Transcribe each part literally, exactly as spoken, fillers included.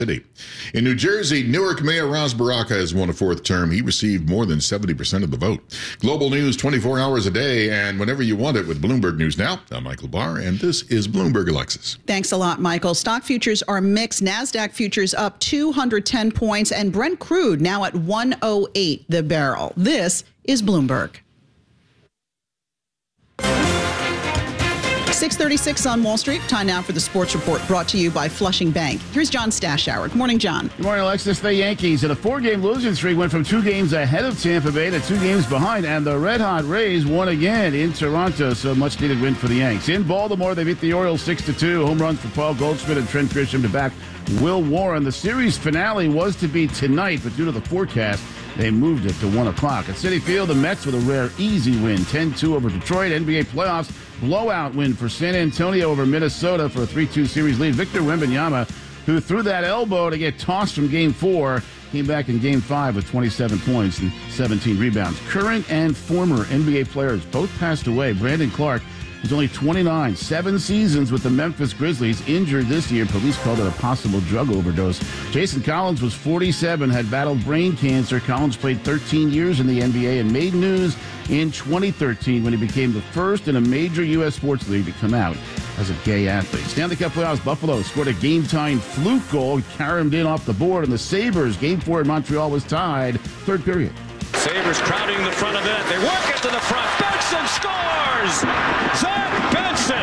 In New Jersey, Newark Mayor Ras Baraka has won a fourth term. He received more than seventy percent of the vote. Global news twenty-four hours a day and whenever you want it with Bloomberg News Now. I'm Michael Barr, and this is Bloomberg Alexis. Thanks a lot, Michael. Stock futures are mixed. NASDAQ futures up two hundred ten points, and Brent crude now at one oh eight the barrel. This is Bloomberg. six thirty-six on Wall Street. Time now for the Sports Report, brought to you by Flushing Bank. Here's John Stashower. Good morning, John. Good morning, Alexis. The Yankees in a four-game losing streak went from two games ahead of Tampa Bay to two games behind, and the red-hot Rays won again in Toronto, so much-needed win for the Yanks. In Baltimore, they beat the Orioles six to two. Home runs for Paul Goldschmidt and Trent Grisham to back Will Warren. The series finale was to be tonight, but due to the forecast, they moved it to one o'clock. At Citi Field, the Mets with a rare easy win, ten two over Detroit. N B A playoffs, blowout win for San Antonio over Minnesota for a three two series lead. Victor Wembanyama, who threw that elbow to get tossed from Game four, came back in Game five with twenty-seven points and seventeen rebounds. Current and former N B A players both passed away. Brandon Clark, he's only twenty-nine, seven seasons with the Memphis Grizzlies, injured this year. Police called it a possible drug overdose. Jason Collins was forty-seven, had battled brain cancer. Collins played thirteen years in the N B A and made news in twenty thirteen when he became the first in a major U S sports league to come out as a gay athlete. Stanley Cup playoffs, Buffalo scored a game-tying fluke goal, carried in off the board, and the Sabres, game four in Montreal, was tied. Third period. Sabres crowding the front of it. They work it to the front. Benson scores! Zach Benson!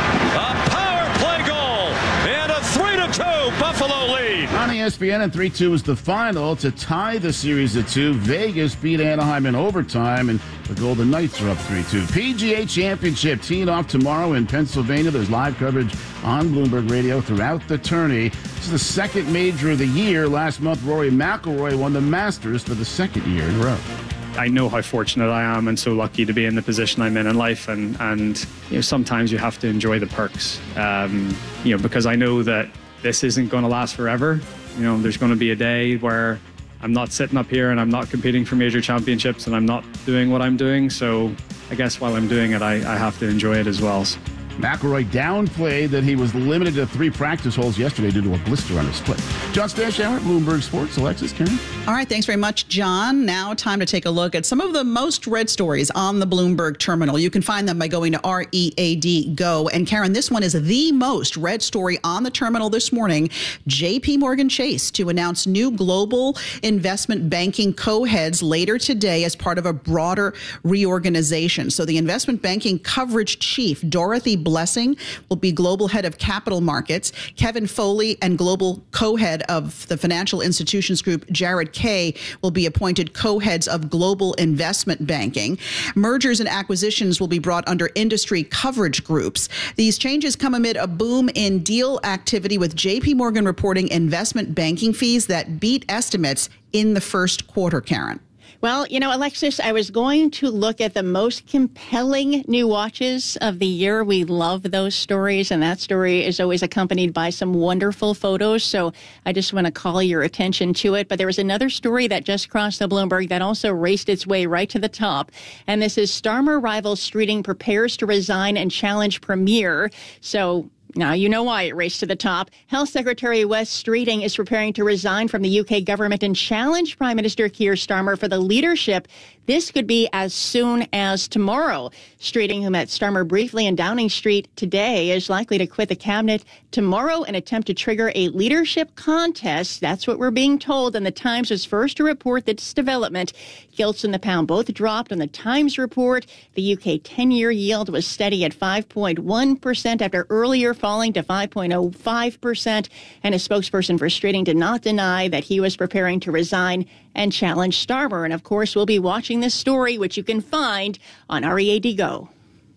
A power play goal! And a three to two Buffalo lead. On E S P N, and three two was the final to tie the series at two. Vegas beat Anaheim in overtime, and the Golden Knights are up three two. P G A Championship teeing off tomorrow in Pennsylvania. There's live coverage on Bloomberg Radio throughout the tourney. This is the second major of the year. Last month, Rory McIlroy won the Masters for the second year in a row. I know how fortunate I am and so lucky to be in the position I'm in in life, and and you know, sometimes you have to enjoy the perks, um, you know, because I know that this isn't going to last forever. You know, there's going to be a day where I'm not sitting up here and I'm not competing for major championships and I'm not doing what I'm doing. So I guess while I'm doing it, I, I have to enjoy it as well. McIlroy downplayed that he was limited to three practice holes yesterday due to a blister on his foot. John Stashower, Bloomberg Sports. Alexis, Karen. All right, thanks very much, John. Now time to take a look at some of the most read stories on the Bloomberg terminal. You can find them by going to R E A D Go. And Karen, this one is the most read story on the terminal this morning. J P Morgan Chase to announce new global investment banking co-heads later today as part of a broader reorganization. So the investment banking coverage chief, Dorothy Blessing, will be global head of capital markets. Kevin Foley and global co-head of the financial institutions group, Jared Kay, will be appointed co-heads of global investment banking. Mergers and acquisitions will be brought under industry coverage groups. These changes come amid a boom in deal activity, with J P Morgan reporting investment banking fees that beat estimates in the first quarter, Karen. Well, you know, Alexis, I was going to look at the most compelling new watches of the year. We love those stories, and that story is always accompanied by some wonderful photos. So I just want to call your attention to it. But there was another story that just crossed the Bloomberg that also raced its way right to the top. And this is Starmer rival Streeting prepares to resign and challenge Premier. So now you know why it raced to the top. Health Secretary Wes Streeting is preparing to resign from the U K government and challenge Prime Minister Keir Starmer for the leadership. This could be as soon as tomorrow. Streeting, who met Starmer briefly in Downing Street today, is likely to quit the cabinet tomorrow and attempt to trigger a leadership contest. That's what we're being told. And the Times was first to report this development. Gilts and the pound both dropped on the Times report. The U K ten-year yield was steady at five point one percent after earlier falling to five point oh five percent. And a spokesperson for Streeting did not deny that he was preparing to resign and challenge Starmer. And of course, we'll be watching this story, which you can find on R E A D Go.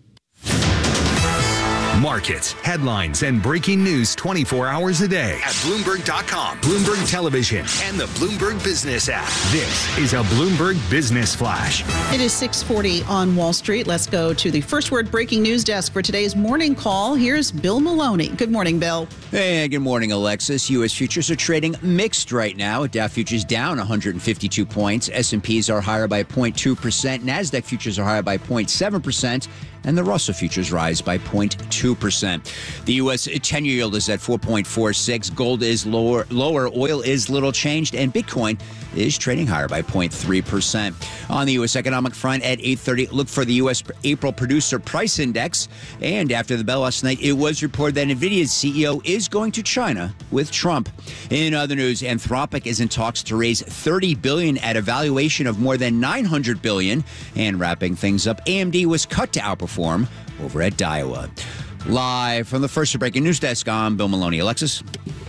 Markets, headlines, and breaking news twenty-four hours a day at Bloomberg dot com, Bloomberg Television, and the Bloomberg Business app. This is a Bloomberg Business Flash. It is six forty on Wall Street. Let's go to the First Word breaking news desk for today's morning call. Here's Bill Maloney. Good morning, Bill. Hey, good morning, Alexis. U S futures are trading mixed right now. Dow futures down one hundred fifty-two points. S and Ps are higher by zero point two percent. NASDAQ futures are higher by zero point seven percent. And the Russell futures rise by zero point two percent. The U S ten-year yield is at four point four six. Gold is lower, lower. Oil is little changed, and Bitcoin is trading higher by zero point three percent. On the U S economic front at eight thirty, look for the U S April Producer Price Index. And after the bell last night, it was reported that NVIDIA's C E O is going to China with Trump. In other news, Anthropic is in talks to raise thirty billion dollars at a valuation of more than nine hundred billion dollars. And wrapping things up, A M D was cut to outperform over at Daiwa. Live from the First Breaking News Desk, I'm Bill Maloney. Alexis?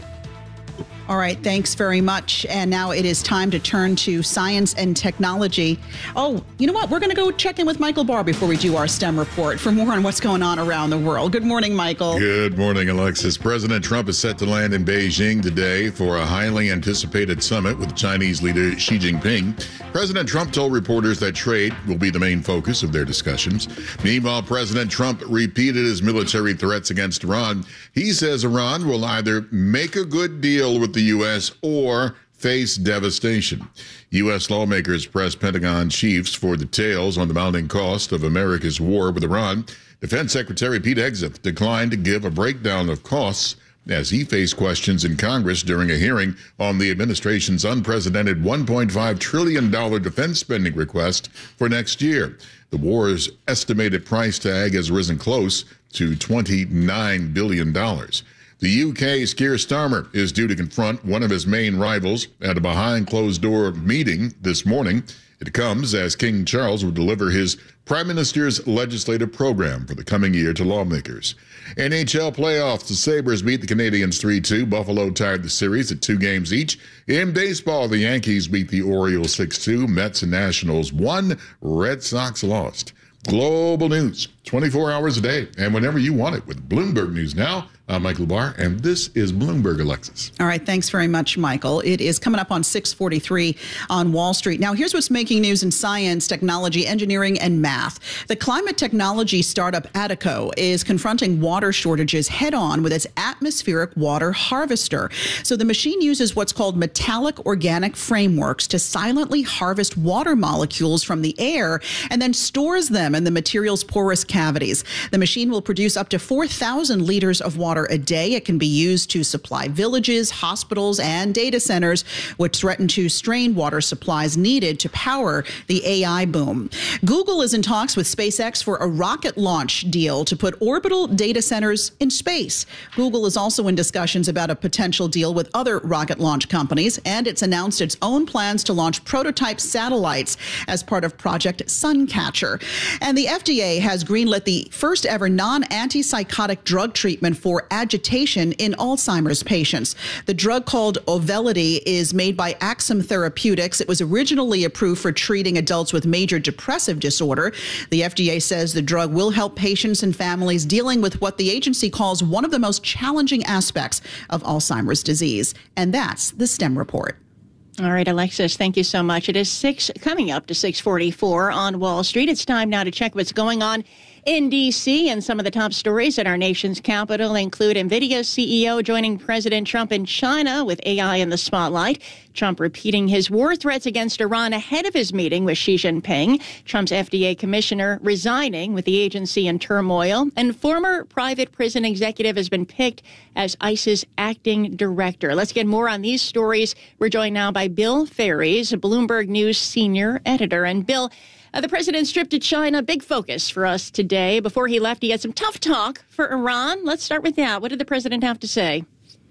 All right, thanks very much. And now it is time to turn to science and technology. Oh, you know what? We're going to go check in with Michael Barr before we do our STEM report for more on what's going on around the world. Good morning, Michael. Good morning, Alexis. President Trump is set to land in Beijing today for a highly anticipated summit with Chinese leader Xi Jinping. President Trump told reporters that trade will be the main focus of their discussions. Meanwhile, President Trump repeated his military threats against Iran. He says Iran will either make a good deal with the U S or face devastation. U S lawmakers pressed Pentagon chiefs for details on the mounting cost of America's war with Iran. Defense Secretary Pete Hegseth declined to give a breakdown of costs as he faced questions in Congress during a hearing on the administration's unprecedented one point five trillion dollars defense spending request for next year. The war's estimated price tag has risen close to twenty-nine billion dollars. The U K's Keir Starmer is due to confront one of his main rivals at a behind-closed-door meeting this morning. It comes as King Charles will deliver his Prime Minister's legislative program for the coming year to lawmakers. N H L playoffs, the Sabres beat the Canadiens three two. Buffalo tied the series at two games each. In baseball, the Yankees beat the Orioles six two. Mets and Nationals won. Red Sox lost. Global news, twenty-four hours a day, and whenever you want it with Bloomberg News Now. I'm Michael Barr, and this is Bloomberg, Alexis. All right, thanks very much, Michael. It is coming up on six forty-three on Wall Street. Now, here's what's making news in science, technology, engineering, and math. The climate technology startup Attico is confronting water shortages head-on with its atmospheric water harvester. So the machine uses what's called metallic organic frameworks to silently harvest water molecules from the air and then stores them in the material's porous cavities. The machine will produce up to four thousand liters of water a day. It can be used to supply villages, hospitals, and data centers, which threaten to strain water supplies needed to power the A I boom. Google is in talks with SpaceX for a rocket launch deal to put orbital data centers in space. Google is also in discussions about a potential deal with other rocket launch companies, and it's announced its own plans to launch prototype satellites as part of Project Suncatcher. And the F D A has greenlit the first ever non-antipsychotic drug treatment for agitation in Alzheimer's patients. The drug called Auvelity is made by Axum Therapeutics. It was originally approved for treating adults with major depressive disorder. The F D A says the drug will help patients and families dealing with what the agency calls one of the most challenging aspects of Alzheimer's disease. And that's the STEM report. All right, Alexis, thank you so much. It is six coming up to six forty-four on Wall Street. It's time now to check what's going on in D C, and some of the top stories at our nation's capital include NVIDIA's C E O joining President Trump in China with A I in the spotlight, Trump repeating his war threats against Iran ahead of his meeting with Xi Jinping, Trump's F D A commissioner resigning with the agency in turmoil, and former private prison executive has been picked as ICE's acting director. Let's get more on these stories. We're joined now by Bill Ferries, a Bloomberg News senior editor. And Bill, Uh, the president's trip to China, big focus for us today. Before he left, he had some tough talk for Iran. Let's start with that. What did the president have to say?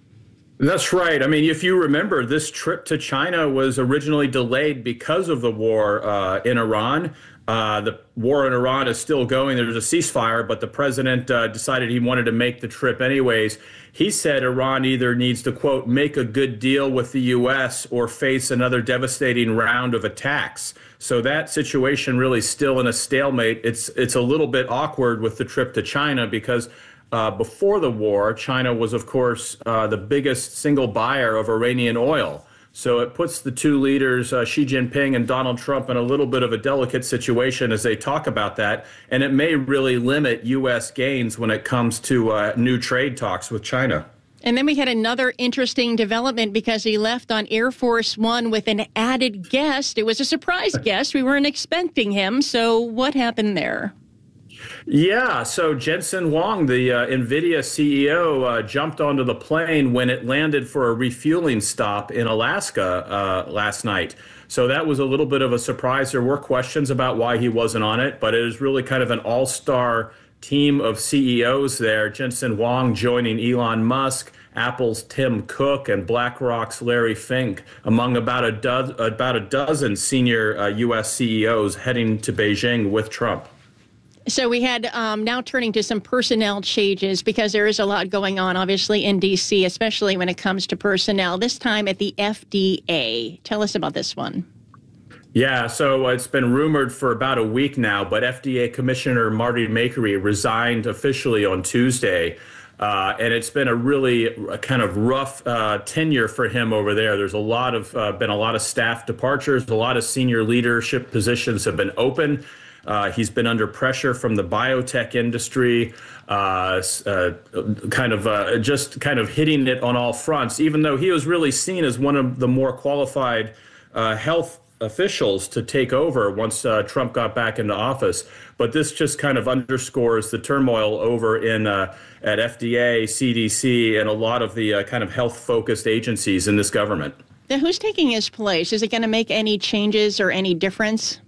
That's right. I mean, if you remember, this trip to China was originally delayed because of the war uh, in Iran. Uh, the war in Iran is still going. There's a ceasefire, but the president uh, decided he wanted to make the trip anyways. He said Iran either needs to, quote, make a good deal with the U S or face another devastating round of attacks. So that situation really still in a stalemate. It's it's a little bit awkward with the trip to China because uh, before the war, China was, of course, uh, the biggest single buyer of Iranian oil. So it puts the two leaders, uh, Xi Jinping and Donald Trump, in a little bit of a delicate situation as they talk about that. And it may really limit U S gains when it comes to uh, new trade talks with China. And then we had another interesting development because he left on Air Force One with an added guest. It was a surprise guest. We weren't expecting him. So what happened there? Yeah, so Jensen Huang, the uh, NVIDIA C E O, uh, jumped onto the plane when it landed for a refueling stop in Alaska uh, last night. So that was a little bit of a surprise. There were questions about why he wasn't on it, but it is really kind of an all-star team of C E Os there. Jensen Huang joining Elon Musk, Apple's Tim Cook, and BlackRock's Larry Fink, among about a, do- about a dozen senior uh, U S C E Os heading to Beijing with Trump. So we had um, now turning to some personnel changes because there is a lot going on, obviously, in D C, especially when it comes to personnel, this time at the F D A. Tell us about this one. Yeah, so it's been rumored for about a week now, but F D A Commissioner Marty Makary resigned officially on Tuesday. Uh, and it's been a really a kind of rough uh, tenure for him over there. There's a lot of uh, been a lot of staff departures. A lot of senior leadership positions have been open. Uh, he's been under pressure from the biotech industry, uh, uh, kind of uh, just kind of hitting it on all fronts, even though he was really seen as one of the more qualified uh, health officials to take over once uh, Trump got back into office. But this just kind of underscores the turmoil over in uh, at F D A, C D C, and a lot of the uh, kind of health-focused agencies in this government. Now, who's taking his place? Is it going to make any changes or any difference?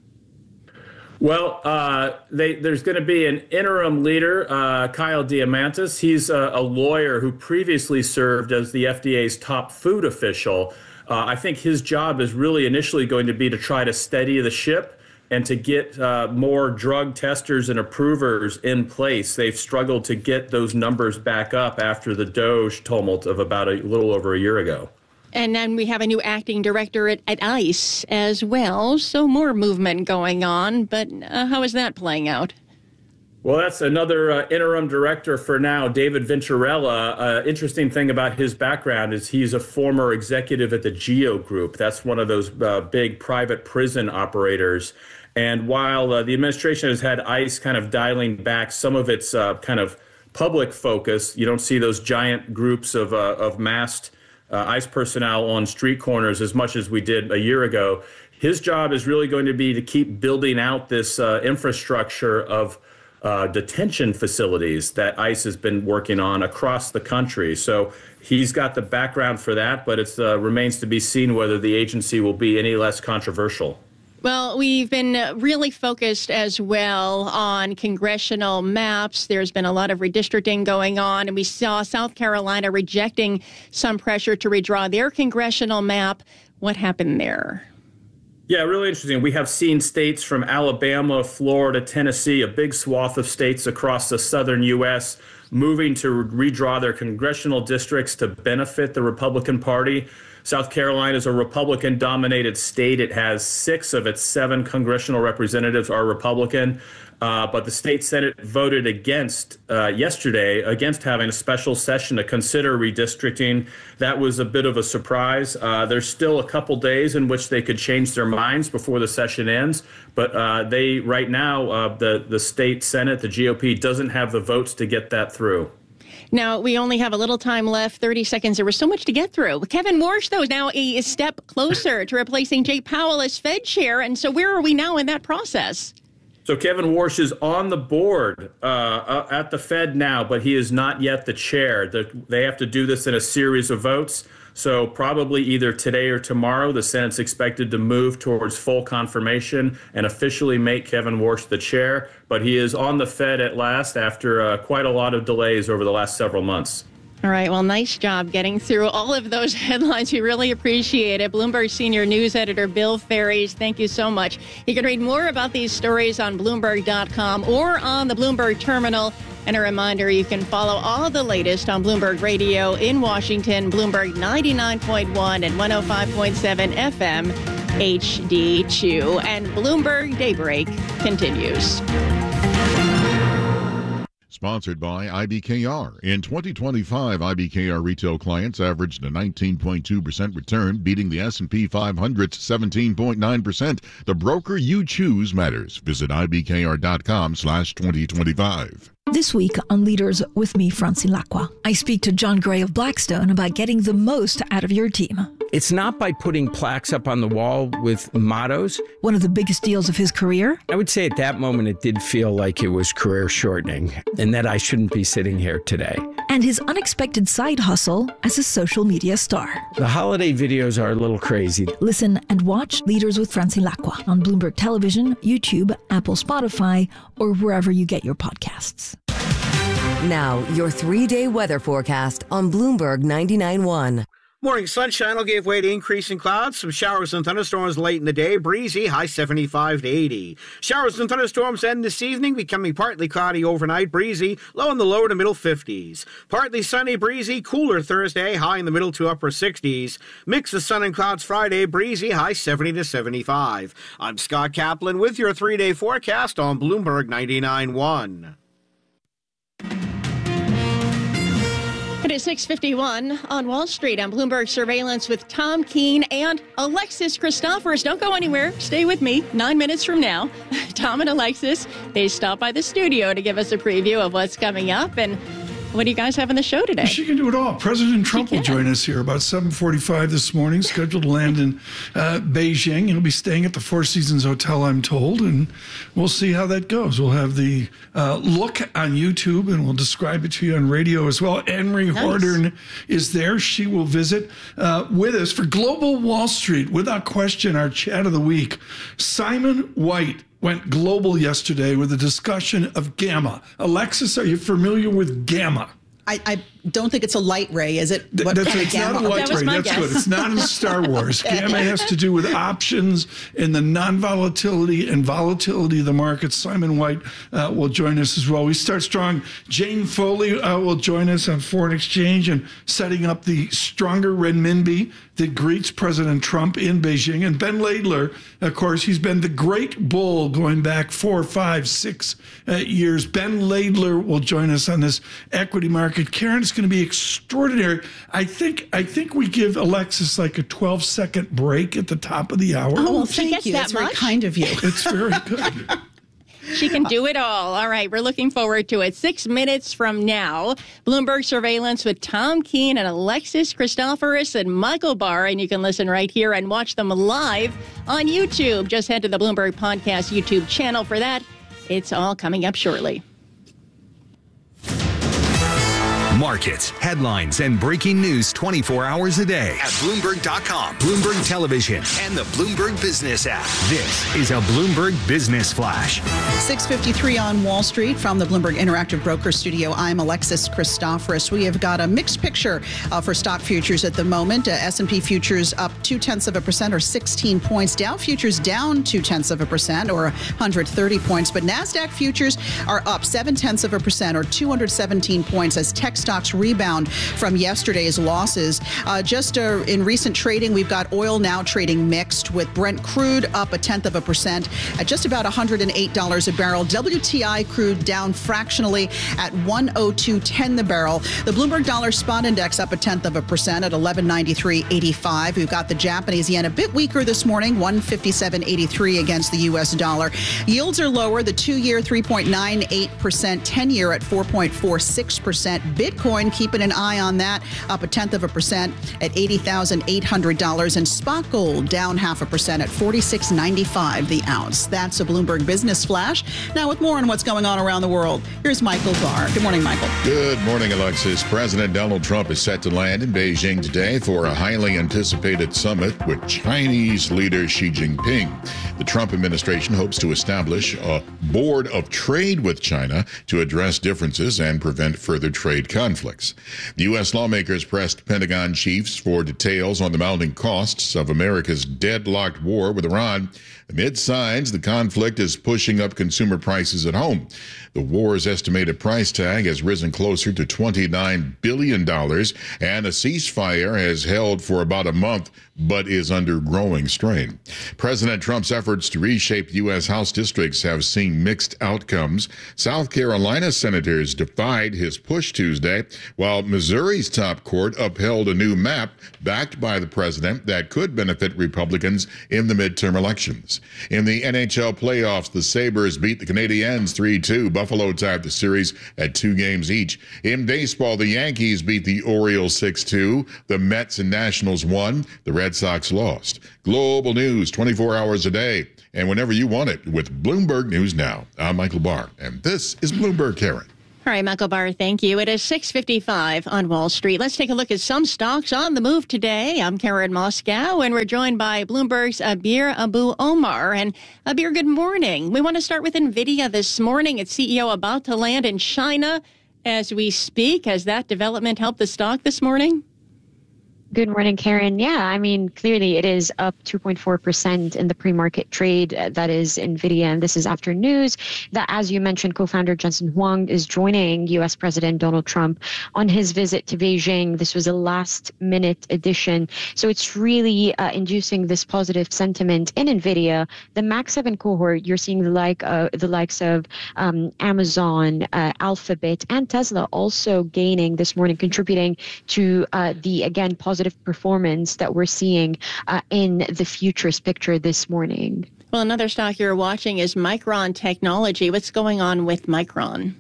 Well, uh, they, there's going to be an interim leader, uh, Kyle Diamantis. He's a, a lawyer who previously served as the F D A's top food official. Uh, I think his job is really initially going to be to try to steady the ship and to get uh, more drug testers and approvers in place. They've struggled to get those numbers back up after the Doge tumult of about a little over a year ago. And then we have a new acting director at, at ICE as well. So more movement going on. But uh, how is that playing out? Well, that's another uh, interim director for now, David Venturella. Uh, interesting thing about his background is he's a former executive at the Geo Group. That's one of those uh, big private prison operators. And while uh, the administration has had ICE kind of dialing back some of its uh, kind of public focus, you don't see those giant groups of, uh, of masked Uh, ICE personnel on street corners as much as we did a year ago. His job is really going to be to keep building out this uh, infrastructure of uh, detention facilities that ICE has been working on across the country. So he's got the background for that, but it uh, remains to be seen whether the agency will be any less controversial. Well, we've been really focused as well on congressional maps. There's been a lot of redistricting going on, and we saw South Carolina rejecting some pressure to redraw their congressional map. What happened there? Yeah, really interesting. We have seen states from Alabama, Florida, Tennessee, a big swath of states across the southern U S moving to redraw their congressional districts to benefit the Republican Party. South Carolina is a Republican-dominated state. It has six of its seven congressional representatives are Republican, uh, but the state Senate voted against uh, yesterday, against having a special session to consider redistricting. That was a bit of a surprise. Uh, there's still a couple days in which they could change their minds before the session ends, but uh, they right now, uh, the, the state Senate, the G O P, doesn't have the votes to get that through. Now, we only have a little time left, thirty seconds. There was so much to get through. Kevin Warsh, though, is now a step closer to replacing Jay Powell as Fed chair. And so where are we now in that process? So Kevin Warsh is on the board uh, at the Fed now, but he is not yet the chair. They have to do this in a series of votes. So probably either today or tomorrow, the Senate's expected to move towards full confirmation and officially make Kevin Warsh the chair. But he is on the Fed at last after uh, quite a lot of delays over the last several months. All right. Well, nice job getting through all of those headlines. We really appreciate it. Bloomberg senior news editor Bill Ferries, thank you so much. You can read more about these stories on Bloomberg dot com or on the Bloomberg terminal. And a reminder, you can follow all the latest on Bloomberg Radio in Washington, Bloomberg ninety-nine point one and one oh five point seven F M H D two. And Bloomberg Daybreak continues. Sponsored by I B K R. In twenty twenty-five, I B K R retail clients averaged a nineteen point two percent return, beating the S and P five hundred's seventeen point nine percent. The broker you choose matters. Visit I B K R dot com slash twenty twenty-five. This week on Leaders with me, Francine Lacqua, I speak to John Gray of Blackstone about getting the most out of your team. It's not by putting plaques up on the wall with mottos. One of the biggest deals of his career? I would say at that moment it did feel like it was career shortening and that I shouldn't be sitting here today. And his unexpected side hustle as a social media star. The holiday videos are a little crazy. Listen and watch Leaders with Francine Lacqua on Bloomberg Television, YouTube, Apple, Spotify, or wherever you get your podcasts. Now, your three-day weather forecast on Bloomberg ninety-nine point one. Morning sunshine will give way to increasing clouds. Some showers and thunderstorms late in the day. Breezy, high seventy-five to eighty. Showers and thunderstorms end this evening, becoming partly cloudy overnight. Breezy, low in the lower to middle fifties. Partly sunny, breezy, cooler Thursday, high in the middle to upper sixties. Mix of sun and clouds Friday, breezy, high seventy to seventy-five. I'm Scott Kaplan with your three-day forecast on Bloomberg ninety-nine point one. It is six fifty-one on Wall Street on Bloomberg Surveillance with Tom Keene and Alexis Christoforous. Don't go anywhere. Stay with me. Nine minutes from now, Tom and Alexis, they stop by the studio to give us a preview of what's coming up. And what do you guys have on the show today? She can do it all. President Trump will join us here about seven forty-five this morning, scheduled to land in uh, Beijing. He'll be staying at the Four Seasons Hotel, I'm told, and we'll see how that goes. We'll have the uh, look on YouTube, and we'll describe it to you on radio as well. Anne-Marie nice. Hordern is there. She will visit uh, with us for Global Wall Street. Without question, our chat of the week. Simon White went global yesterday with a discussion of gamma. Alexis, are you familiar with gamma? I, I don't think it's a light ray, is it? What That's it's gamma? Not a light that ray. That's guess. Good. It's not in Star Wars. Okay. Gamma has to do with options and the non-volatility and volatility of the market. Simon White uh, will join us as well. We start strong. Jane Foley uh, will join us on foreign exchange and setting up the stronger renminbi that greets President Trump in Beijing. And Ben Laidler, of course, he's been the great bull going back four, five, six uh, years. Ben Laidler will join us on this equity market. Karen, it's going to be extraordinary. I think I think we give Alexis like a twelve second break at the top of the hour. Oh, well, thank you. That's very kind of you. It's very good. She can do it all. All right, we're looking forward to it. Six minutes from now, Bloomberg Surveillance with Tom Keene and Alexis Christoforous and Michael Barr. And you can listen right here and watch them live on YouTube. Just head to the Bloomberg Podcast YouTube channel for that. It's all coming up shortly. Markets, headlines, and breaking news twenty-four hours a day at Bloomberg dot com, Bloomberg Television, and the Bloomberg Business app. This is a Bloomberg Business Flash. six fifty-three on Wall Street from the Bloomberg Interactive Broker Studio. I'm Alexis Christoforous. We have got a mixed picture uh, for stock futures at the moment. Uh, S and P futures up two-tenths of a percent or sixteen points. Dow futures down two-tenths of a percent or one hundred thirty points. But NASDAQ futures are up seven-tenths of a percent or two hundred seventeen points as tech stocks rebound from yesterday's losses. Uh, just uh, in recent trading, we've got oil now trading mixed with Brent crude up a tenth of a percent at just about one hundred eight dollars a barrel. W T I crude down fractionally at one oh two ten the barrel. The Bloomberg Dollar Spot Index up a tenth of a percent at eleven ninety-three eighty-five. We've got the Japanese yen a bit weaker this morning, one fifty-seven eighty-three against the U S dollar. Yields are lower. The two-year three point nine eight percent, ten-year at four point four six percent. Bitcoin, keeping an eye on that, up a tenth of a percent at eighty thousand eight hundred dollars. And spot gold down half a percent at forty-six ninety-five the ounce. That's a Bloomberg Business Flash. Now with more on what's going on around the world, here's Michael Barr. Good morning, Michael. Good morning, Alexis. President Donald Trump is set to land in Beijing today for a highly anticipated summit with Chinese leader Xi Jinping. The Trump administration hopes to establish a board of trade with China to address differences and prevent further trade conflicts. The U S lawmakers pressed Pentagon chiefs for details on the mounting costs of America's deadlocked war with Iran. Amid signs the conflict is pushing up consumer prices at home. The war's estimated price tag has risen closer to twenty-nine billion dollars, and a ceasefire has held for about a month, but is under growing strain. President Trump's efforts to reshape U S House districts have seen mixed outcomes. South Carolina senators defied his push Tuesday yesterday, while Missouri's top court upheld a new map backed by the president that could benefit Republicans in the midterm elections. In the N H L playoffs, the Sabres beat the Canadiens three two. Buffalo tied the series at two games each. In baseball, the Yankees beat the Orioles six two. The Mets and Nationals won. The Red Sox lost. Global news twenty-four hours a day and whenever you want it with Bloomberg News Now. I'm Michael Barr, and this is Bloomberg Karen. All right, Michael Barr, thank you. It is six fifty-five on Wall Street. Let's take a look at some stocks on the move today. I'm Karen Moscow, and we're joined by Bloomberg's Abir Abu-Omar. And Abir, good morning. We want to start with NVIDIA this morning. Its C E O about to land in China as we speak. Has that development helped the stock this morning? Good morning, Karen. Yeah, I mean, clearly it is up two point four percent in the pre-market trade. Uh, that is NVIDIA. And this is after news that, as you mentioned, co-founder Jensen Huang is joining U S President Donald Trump on his visit to Beijing. This was a last-minute addition. So it's really uh, inducing this positive sentiment in NVIDIA. The Max seven cohort, you're seeing the like uh, the likes of um, Amazon, uh, Alphabet, and Tesla also gaining this morning, contributing to uh, the, again, positive performance that we're seeing uh, in the futures picture this morning. Well, another stock you're watching is Micron Technology. What's going on with Micron?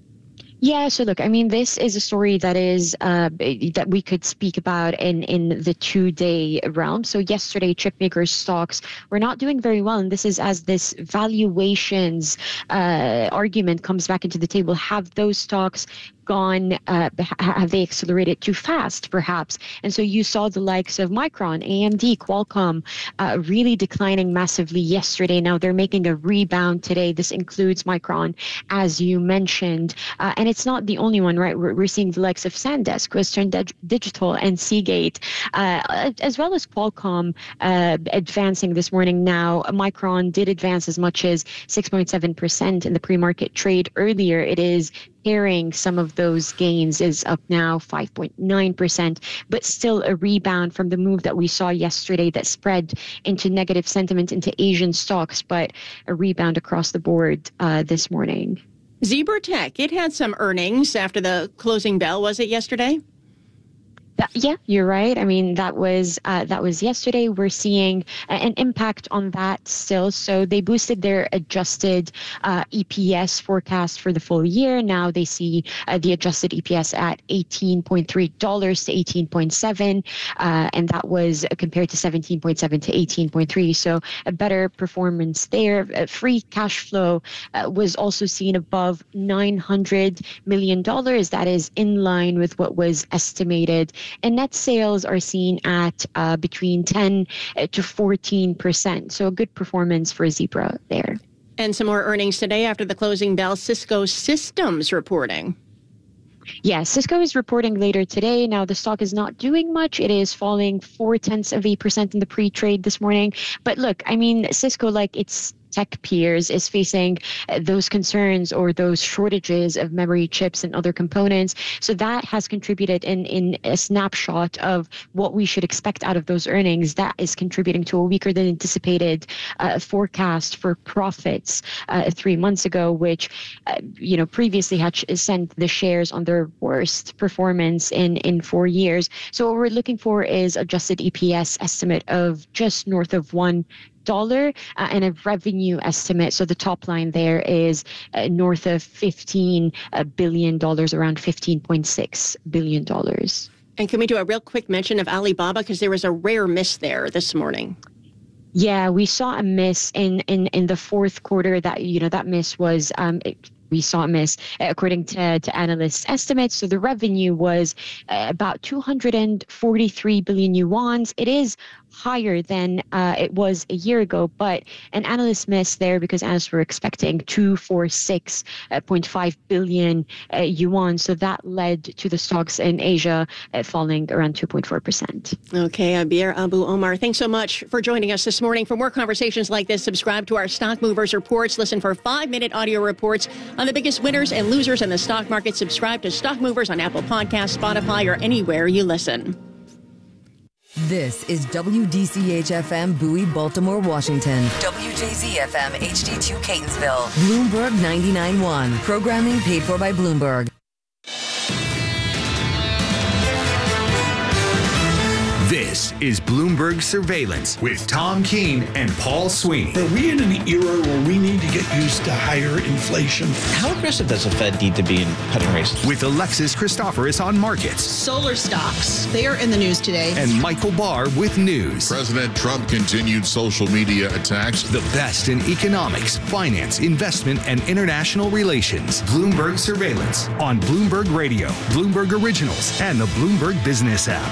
Yeah, so look, I mean, this is a story that is uh, that we could speak about in, in the two-day realm. So yesterday, chipmakers stocks were not doing very well, and this is as this valuations uh, argument comes back into the table. Have those stocks gone, uh, have they accelerated too fast, perhaps? And so you saw the likes of Micron, A M D, Qualcomm uh, really declining massively yesterday. Now they're making a rebound today. This includes Micron, as you mentioned. Uh, and it's not the only one, right? We're, we're seeing the likes of SanDisk, Western Digital, and Seagate, uh, as well as Qualcomm uh, advancing this morning. Now, Micron did advance as much as six point seven percent in the pre-market trade earlier. It is pairing some of those gains, is up now five point nine percent, but still a rebound from the move that we saw yesterday that spread into negative sentiment into Asian stocks, but a rebound across the board uh, this morning. Zebra Tech, it had some earnings after the closing bell, was it yesterday? That, yeah, you're right. I mean, that was uh, that was yesterday. We're seeing an impact on that still. So they boosted their adjusted uh, E P S forecast for the full year. Now they see uh, the adjusted E P S at eighteen point three dollars to eighteen point seven, uh, and that was compared to seventeen point seven to eighteen point three. So a better performance there. Uh, free cash flow uh, was also seen above nine hundred million dollars. That is in line with what was estimated. And net sales are seen at uh, between ten to fourteen percent. So a good performance for Zebra there. And some more earnings today after the closing bell. Cisco Systems reporting. Yeah, Cisco is reporting later today. Now, the stock is not doing much. It is falling four tenths of a percent in the pre-trade this morning. But look, I mean, Cisco, like its tech peers, is facing those concerns or those shortages of memory chips and other components. So that has contributed in, in a snapshot of what we should expect out of those earnings. That is contributing to a weaker than anticipated uh, forecast for profits uh, three months ago, which, uh, you know, previously had sent the shares on their worst performance in, in four years. So what we're looking for is adjusted E P S estimate of just north of one dollar uh, and a revenue estimate. So the top line there is uh, north of fifteen billion dollars, around fifteen point six billion dollars. And can we do a real quick mention of Alibaba, because there was a rare miss there this morning? Yeah, we saw a miss in, in, in the fourth quarter. That, you know, that miss was um, it, we saw a miss according to, to analysts' estimates. So the revenue was uh, about two hundred forty-three billion yuan. It is higher than uh, it was a year ago, but an analyst missed there because analysts were expecting two hundred forty-six point five billion uh, yuan. So that led to the stocks in Asia uh, falling around two point four percent. Okay, Abir Abu-Omar, thanks so much for joining us this morning. For more conversations like this, subscribe to our Stock Movers Reports. Listen for five-minute audio reports on the biggest winners and losers in the stock market. Subscribe to Stock Movers on Apple Podcasts, Spotify, or anywhere you listen. This is W D C H F M Bowie, Baltimore, Washington. W J Z F M H D two Catonsville. Bloomberg ninety-nine point one. Programming paid for by Bloomberg. This is Bloomberg Surveillance with Tom Keene and Paul Sweeney. Are we in an era where we need to get used to higher inflation? How aggressive does the Fed need to be in cutting rates? With Alexis Christoforous on markets. Solar stocks, they are in the news today. And Michael Barr with news. President Trump continued social media attacks. The best in economics, finance, investment, and international relations. Bloomberg Surveillance on Bloomberg Radio, Bloomberg Originals, and the Bloomberg Business app.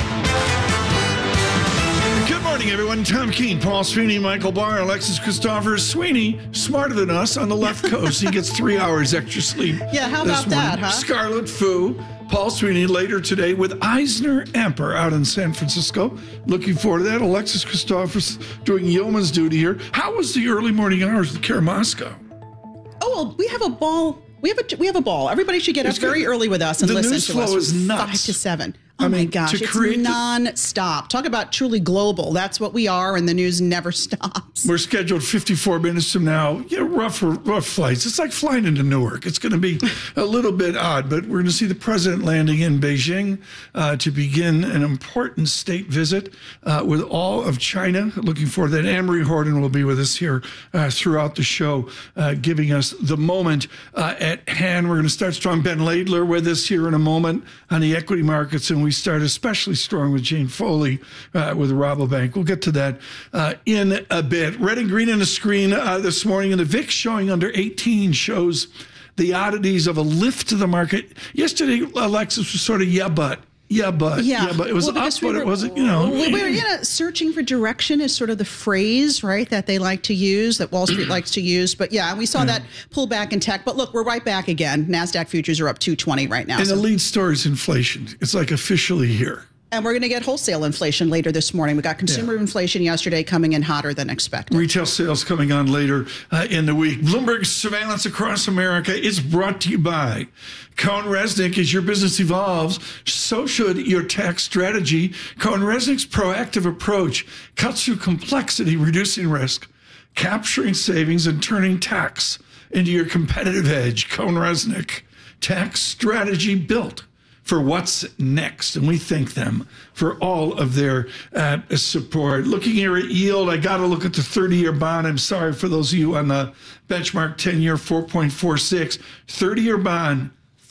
Good morning, everyone. Tom Keene, Paul Sweeney, Michael Barr, Alexis Christoforous. Sweeney, smarter than us on the left coast. He gets three hours extra sleep. Yeah, how about that, huh? Scarlet Fu. Paul Sweeney later today with Eisner Amper out in San Francisco. Looking forward to that. Alexis Christoforous doing yeoman's duty here. How was the early morning hours with Kara Moscow? Oh, well, we have a ball. We have a we have a ball. Everybody should get It's up very good. early with us and The listen news to flow us. is nuts. Five to seven. Oh I my mean, gosh, to it's create the- non-stop. Talk about truly global. That's what we are, and the news never stops. We're scheduled fifty-four minutes from now. Yeah, rough, rough flights. It's like flying into Newark. It's going to be a little bit odd, but we're going to see the president landing in Beijing uh, to begin an important state visit uh, with all of China. Looking forward to that. Anne-Marie Horton will be with us here uh, throughout the show, uh, giving us the moment uh, at hand. We're going to start strong. Ben Laidler with us here in a moment on the equity markets, and we start especially strong with Jane Foley uh, with Rabobank. We'll get to that uh, in a bit. Red and green on the screen uh, this morning, and the V I X showing under eighteen shows the oddities of a lift to the market. Yesterday, Alexis was sort of, yeah, but. Yeah, but. Yeah, yeah but it was well, up, because we but were- it wasn't, you know. We were, you know, searching for direction is sort of the phrase, right, that they like to use, that Wall Street likes to use. But yeah, we saw Yeah. that pullback in tech. But look, we're right back again. NASDAQ futures are up two twenty right now. And So- the lead story is inflation. It's like officially here. And we're going to get wholesale inflation later this morning. We got consumer inflation yesterday coming in hotter than expected. Retail sales coming on later uh, in the week. Bloomberg Surveillance Across America is brought to you by Cohen Resnick. As your business evolves, so should your tax strategy. Cohen Resnick's proactive approach cuts through complexity, reducing risk, capturing savings, and turning tax into your competitive edge. Cohen Resnick, tax strategy built for what's next. And we thank them for all of their uh, support. Looking here at yield, I got to look at the thirty-year bond. I'm sorry for those of you on the benchmark ten-year, four point four six. thirty-year bond,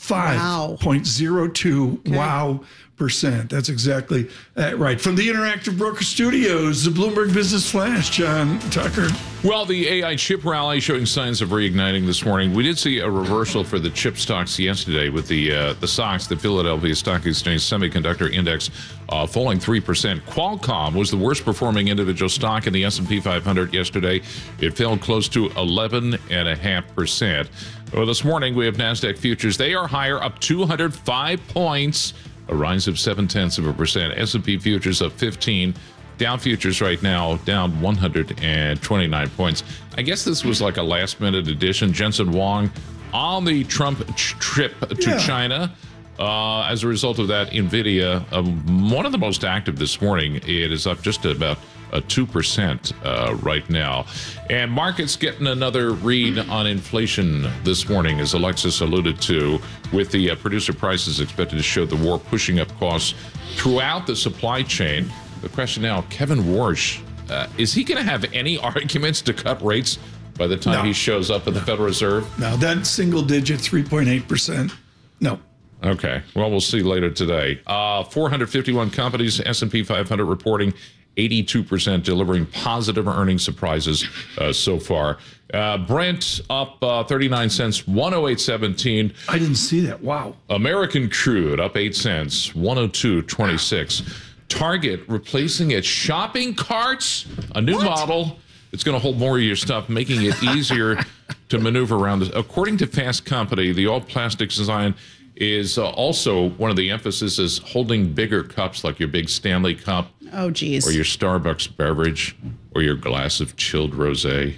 five point zero two. Wow. Percent. That's exactly uh, right. From the Interactive Broker Studios, the Bloomberg Business Flash, John Tucker. Well, the A I chip rally showing signs of reigniting this morning. We did see a reversal for the chip stocks yesterday with the uh, the S O X, the Philadelphia Stock Exchange Semiconductor Index, uh, falling three percent. Qualcomm was the worst performing individual stock in the S and P five hundred yesterday. It fell close to eleven point five percent. Well, this morning we have NASDAQ futures. They are higher, up two hundred five points. A rise of seven tenths of a percent. S and P futures up fifteen. Dow futures right now down one hundred twenty-nine points. I guess this was like a last minute addition. Jensen Huang on the Trump ch- trip to Yeah. China. Uh, as a result of that, NVIDIA, um, one of the most active this morning. It is up just about a two percent uh, right now. And markets getting another read on inflation this morning, as Alexis alluded to, with the uh, producer prices expected to show the war pushing up costs throughout the supply chain. The question now, Kevin Warsh, uh, is he going to have any arguments to cut rates by the time No. he shows up at the Federal Reserve? Now, that single digit, three point eight percent. No. Okay. Well, we'll see later today. Uh, four hundred fifty-one companies, S and P five hundred reporting eighty-two percent delivering positive earnings surprises uh, so far. Uh, Brent up uh, thirty-nine cents, one oh eight seventeen. I didn't see that. Wow. American crude up eight cents, one oh two twenty-six. Target replacing its shopping carts, a new model. It's going to hold more of your stuff, making it easier to maneuver around. According to Fast Company, the all plastics design is uh, also one of the emphasis is holding bigger cups like your big Stanley cup. Oh, geez. Or your Starbucks beverage or your glass of chilled rosé.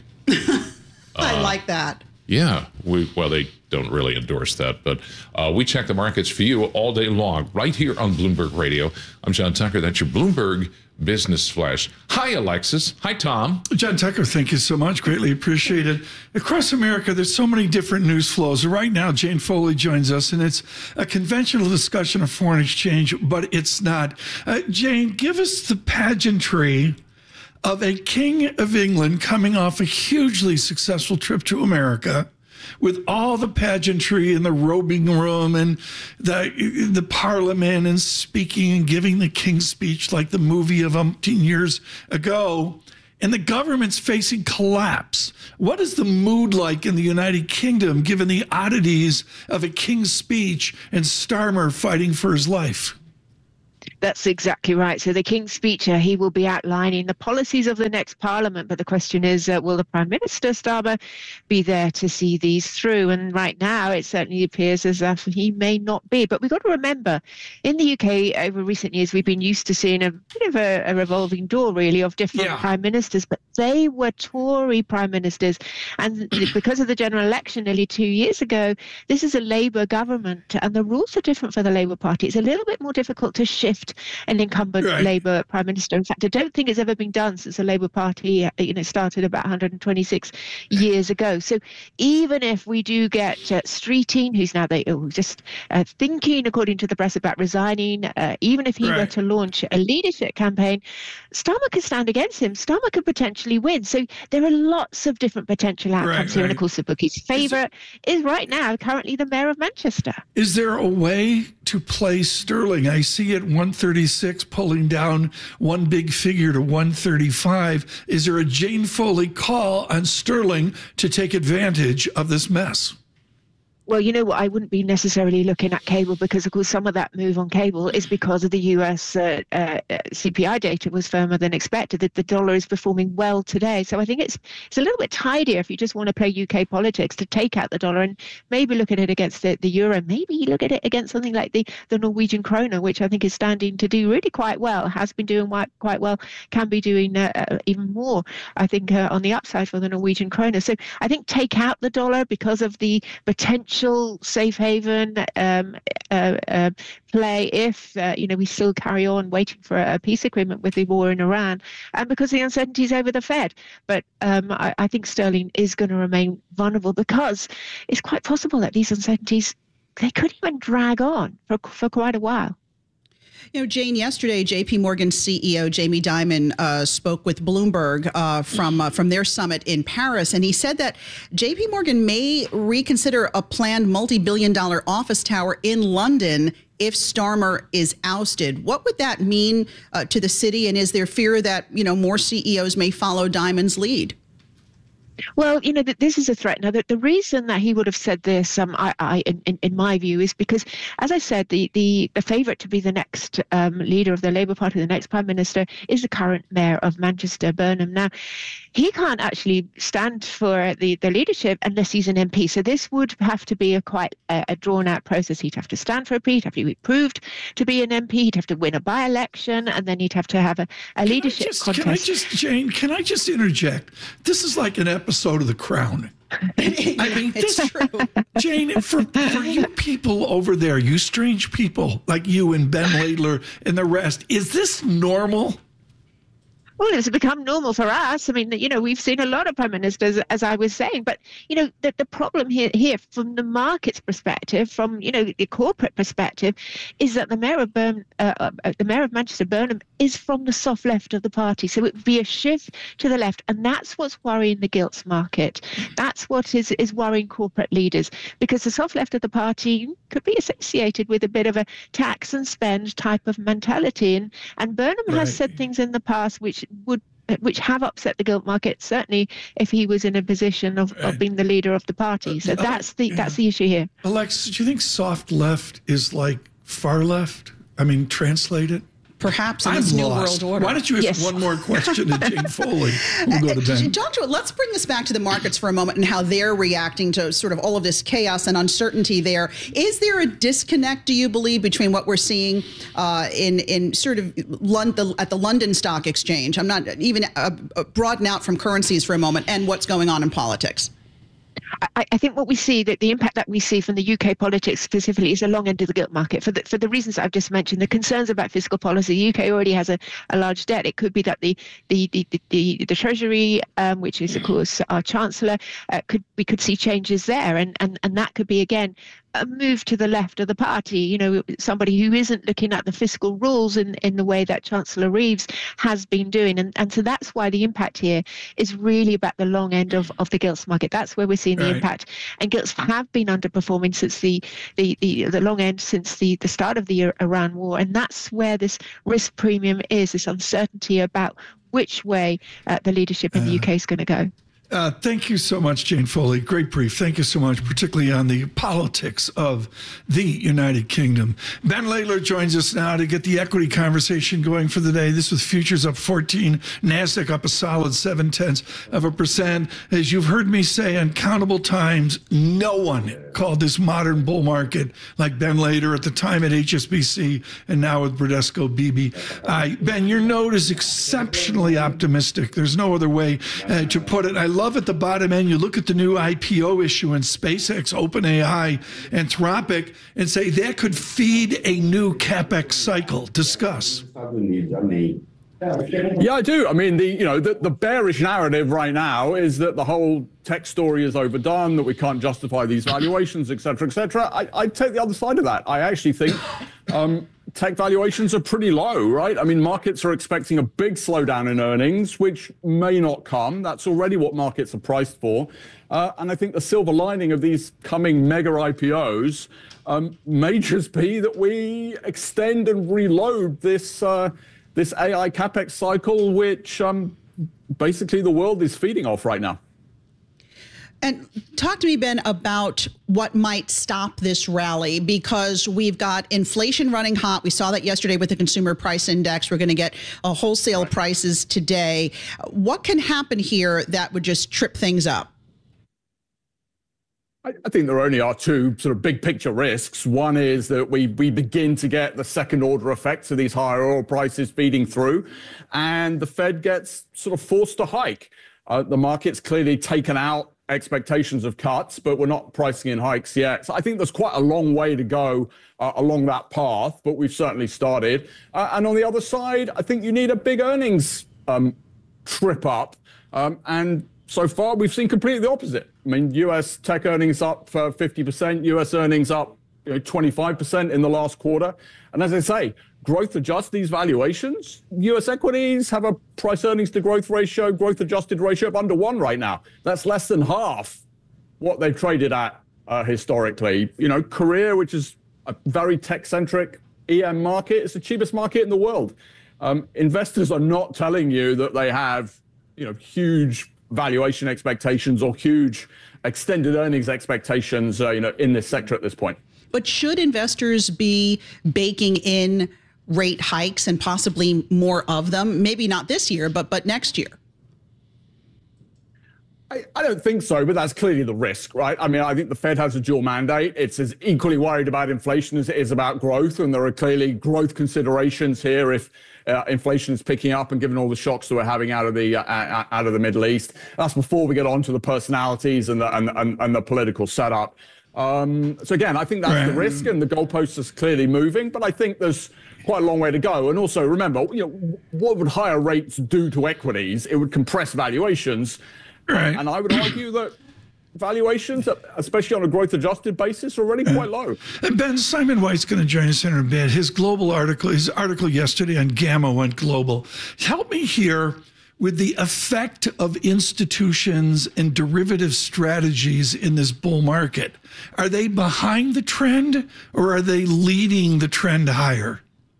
I like that. Yeah, we well, they don't really endorse that, but uh, we check the markets for you all day long, right here on Bloomberg Radio. I'm John Tucker. That's your Bloomberg Business Flash. Hi, Alexis. Hi, Tom. John Tucker, thank you so much. Greatly appreciated. Across America, there's so many different news flows. Right now, Jane Foley joins us, and it's a conventional discussion of foreign exchange, but it's not. Uh, Jane, give us the pageantry of a king of England coming off a hugely successful trip to America, with all the pageantry in the robing room and the the parliament and speaking and giving the king's speech like the movie of umpteen years ago, and the government's facing collapse. What is the mood like in the United Kingdom given the oddities of a king's speech and Starmer fighting for his life? That's exactly right. So the King's speech, uh, he will be outlining the policies of the next Parliament. But the question is, uh, will the Prime Minister, Starmer, be there to see these through? And right now, it certainly appears as if he may not be. But we've got to remember, in the U K, over recent years, we've been used to seeing a bit of a, a revolving door, really, of different yeah. Prime Ministers. But they were Tory Prime Ministers. And because of the general election nearly two years ago, this is a Labour government. And the rules are different for the Labour Party. It's a little bit more difficult to shift an incumbent right. Labour Prime Minister. In fact, I don't think it's ever been done since the Labour Party, you know, started about one hundred twenty-six years ago. So even if we do get uh, Streeting, who's now they, oh, just uh, thinking, according to the press, about resigning, uh, even if he right. were to launch a leadership campaign, Starmer could stand against him. Starmer could potentially win. So there are lots of different potential outcomes right, here. Right. And of course, the bookie's favourite is, is right now currently the Mayor of Manchester. Is there a way to play Sterling? I see it one thirty-six pulling down one big figure to one thirty-five. Is there a Jane Foley call on Sterling to take advantage of this mess? Well, you know what? I wouldn't be necessarily looking at cable because, of course, some of that move on cable is because of the U S uh, uh, C P I data was firmer than expected. That the dollar is performing well today. So I think it's it's a little bit tidier if you just want to play U K politics to take out the dollar and maybe look at it against the, the euro. Maybe look at it against something like the, the Norwegian kroner, which I think is standing to do really quite well, has been doing quite well, can be doing uh, uh, even more, I think, uh, on the upside for the Norwegian kroner. So I think take out the dollar because of the potential safe haven um, uh, uh, play if, uh, you know, we still carry on waiting for a peace agreement with the war in Iran, and because the uncertainties over the Fed. But um, I, I think sterling is going to remain vulnerable because it's quite possible that these uncertainties, they could even drag on for, for quite a while. You know, Jane, yesterday, J P Morgan C E O Jamie Dimon uh, spoke with Bloomberg uh, from uh, from their summit in Paris, and he said that J P Morgan may reconsider a planned multi-billion dollar office tower in London if Starmer is ousted. What would that mean uh, to the city, and is there fear that, you know, more C E Os may follow Dimon's lead? Well, you know, this is a threat. Now, the, the reason that he would have said this, um, I, I, in, in my view, is because, as I said, the, the, the favourite to be the next um, leader of the Labour Party, the next Prime Minister, is the current Mayor of Manchester, Burnham. Now, he can't actually stand for the, the leadership unless he's an M P. So this would have to be a quite a, a drawn-out process. He'd have to stand for a P, he'd have to be proved to be an M P, he'd have to win a by-election, and then he'd have to have a, a leadership just, contest. Can I just, Jane, can I just interject? This is like an episode of The Crown. I mean, it's this, true. Jane, for, for you people over there, you strange people like you and Ben Laidler and the rest, is this normal? Well, it's become normal for us. I mean, you know, we've seen a lot of prime ministers, as I was saying. But, you know, the, the problem here, here from the market's perspective, from, you know, the corporate perspective, is that the mayor of Burn, uh, uh, the mayor of Manchester, Burnham, is from the soft left of the party. So it would be a shift to the left. And that's what's worrying the gilts market. That's what is, is worrying corporate leaders, because the soft left of the party could be associated with a bit of a tax and spend type of mentality. And, and Burnham right. has said things in the past which would which have upset the gilt market, certainly if he was in a position of, of being the leader of the party. So that's the that's the issue here. Alex, do you think soft left is like far left? I mean, translate it. Perhaps in this new world order. Why don't you ask yes. one more question to Jane Foley? We'll go to Ben. Doctor, let's bring this back to the markets for a moment and how they're reacting to sort of all of this chaos and uncertainty there. Is there a disconnect, do you believe, between what we're seeing uh, in, in sort of London, at the London Stock Exchange? I'm not even uh, broaden out from currencies for a moment, and what's going on in politics. I, I think what we see, that the impact that we see from the U K politics specifically, is the long end of the gilt market for the for the reasons I've just mentioned. The concerns about fiscal policy. The U K already has a, a large debt. It could be that the the the the, the, the Treasury, um, which is of course our Chancellor, uh, could we could see changes there, and and and that could be again a move to the left of the party, you know, somebody who isn't looking at the fiscal rules in, in the way that Chancellor Reeves has been doing. And, and so that's why the impact here is really about the long end of, of the gilts market. That's where we're seeing the right. impact. And gilts have been underperforming since the, the, the, the long end, since the, the start of the Iran war. And that's where this risk premium is, this uncertainty about which way uh, the leadership in the U K is going to go. Uh, thank you so much, Jane Foley. Great brief. Thank you so much, particularly on the politics of the United Kingdom. Ben Laidler joins us now to get the equity conversation going for the day. This with futures up fourteen, NASDAQ up a solid seven tenths of a percent. As you've heard me say uncountable times, no one called this modern bull market like Ben Laidler at the time at H S B C and now with Bradesco B B I. Ben, your note is exceptionally optimistic. There's no other way uh, to put it. I love at the bottom end, you look at the new I P O issuance, SpaceX, OpenAI, Anthropic, and say that could feed a new CapEx cycle. Discuss. Yeah, I do. I mean, the you know the, the bearish narrative right now is that the whole tech story is overdone, that we can't justify these valuations, et cetera, et cetera. I, I take the other side of that. I actually think um, tech valuations are pretty low, right? I mean, markets are expecting a big slowdown in earnings, which may not come. That's already what markets are priced for. Uh, and I think the silver lining of these coming mega I P Os um, may just be that we extend and reload this uh, this A I CapEx cycle, which um, basically the world is feeding off right now. And talk to me, Ben, about what might stop this rally, because we've got inflation running hot. We saw that yesterday with the consumer price index. We're going to get uh, wholesale right. prices today. What can happen here that would just trip things up? I think there only are two sort of big picture risks. One is that we we begin to get the second order effects of these higher oil prices feeding through, and the Fed gets sort of forced to hike. Uh, the market's clearly taken out expectations of cuts, but we're not pricing in hikes yet. So I think there's quite a long way to go uh, along that path, but we've certainly started. Uh, and on the other side, I think you need a big earnings um, trip up. Um, and so far, we've seen completely the opposite. I mean, U S tech earnings up for fifty percent, U S earnings up you know, twenty-five percent in the last quarter. And as I say, growth adjust these valuations. U S equities have a price earnings to growth ratio, growth adjusted ratio of under one right now. That's less than half what they've traded at uh, historically. You know, Korea, which is a very tech centric E M market, it's the cheapest market in the world. Um, investors are not telling you that they have, you know, huge valuation expectations or huge extended earnings expectations, uh, you know, in this sector at this point. But should investors be baking in rate hikes and possibly more of them? Maybe not this year, but but next year. I, I don't think so, but that's clearly the risk, right? I mean, I think the Fed has a dual mandate. It's as equally worried about inflation as it is about growth, and there are clearly growth considerations here if Uh, inflation is picking up, and given all the shocks that we're having out of the uh, out of the Middle East. That's before we get on to the personalities and the and, and, and the political setup. Um, so again, I think that's right. the risk, and the goalposts is clearly moving. But I think there's quite a long way to go. And also remember, you know, what would higher rates do to equities? It would compress valuations, right. and I would argue that valuations, especially on a growth-adjusted basis, are already quite low. And Ben, Simon White's going to join us in a bit. His global article, his article yesterday on Gamma went global. Help me here with the effect of institutions and derivative strategies in this bull market. Are they behind the trend, or are they leading the trend higher?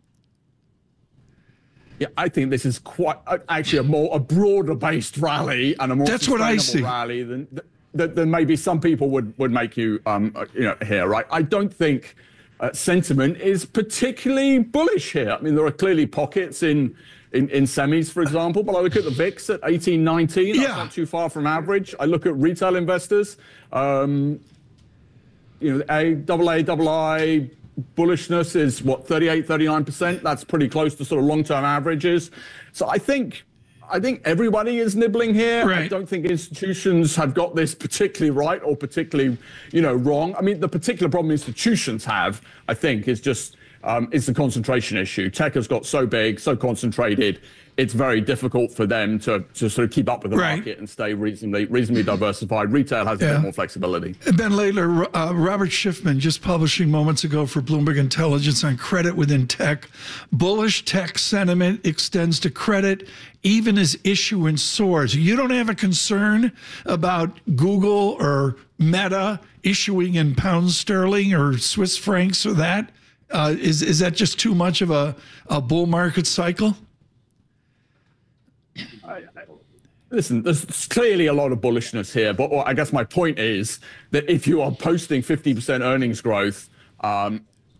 Yeah, I think this is quite actually a more a broader-based rally and a more That's what I see. rally than. That, that maybe some people would, would make you, um, you know, here, right? I don't think uh, sentiment is particularly bullish here. I mean, there are clearly pockets in, in, in semis, for example, but I look at the V I X at eighteen, nineteen. That's yeah. not too far from average. I look at retail investors, um, you know, A, double A, double I, bullishness is what, thirty-eight, thirty-nine percent. That's pretty close to sort of long-term averages. So I think I think everybody is nibbling here. Right. I don't think institutions have got this particularly right or particularly, you know, wrong. I mean, the particular problem institutions have, I think, is just um, is the concentration issue. Tech has got so big, so concentrated. It's very difficult for them to, to sort of keep up with the right. market and stay reasonably reasonably diversified. Retail has yeah. a bit more flexibility. Ben Laidler, uh, Robert Schiffman just publishing moments ago for Bloomberg Intelligence on credit within tech. Bullish tech sentiment extends to credit even as issuance soars. You don't have a concern about Google or Meta issuing in pounds sterling or Swiss francs or that? Uh, is, is that just too much of a, a bull market cycle? I, I, listen, there's clearly a lot of bullishness here, but I guess my point is that if you are posting fifty percent earnings growth um,